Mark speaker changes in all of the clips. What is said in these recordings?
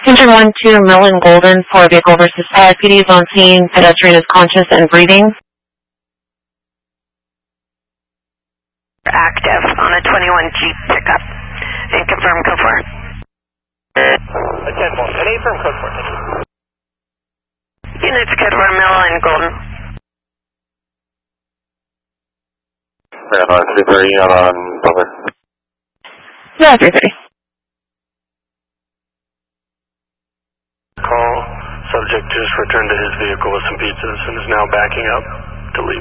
Speaker 1: Engine 1-2, Mill and Golden for vehicle versus PD is on scene. Pedestrian is conscious and breathing.
Speaker 2: Active on a 21 Jeep pickup. And confirm code 4.
Speaker 3: A 10-4. An A firm code 4. Thank you.
Speaker 2: Units code 4, Mill and Golden.
Speaker 4: Ran on 330 on Butler.
Speaker 1: Yeah, 330.
Speaker 5: Call. Subject just returned to his vehicle with some pizzas and is now backing up to leave.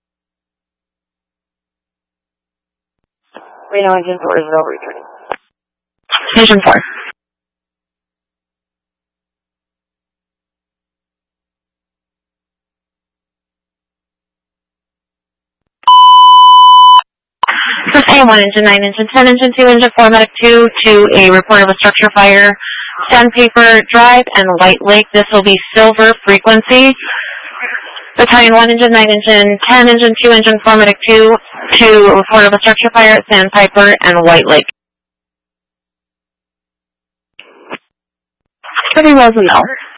Speaker 3: Reno Engine 4 is over returning.
Speaker 1: Engine 4. This is A1, Engine 9, Engine 10, Engine 2, Engine 4, Medic 2 to a report of a structure fire. Sandpaper Drive and White Lake. This will be silver frequency. Battalion 1, Engine 9, Engine 10, Engine 2, Engine 4, Medic 2 to a report of a structure fire at Sandpiper and White Lake. 30 miles an hour.